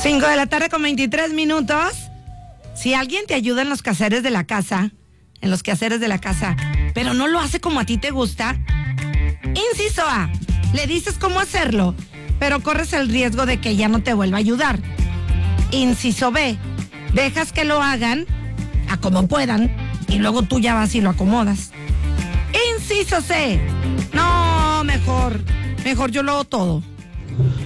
5 de la tarde con 23 minutos. Si alguien te ayuda en los quehaceres de la casa, pero no lo hace como a ti te gusta, inciso A, le dices cómo hacerlo, pero corres el riesgo de que ya no te vuelva a ayudar. Inciso B, dejas que lo hagan a como puedan y luego tú ya vas y lo acomodas. Inciso C, no, mejor yo lo hago todo.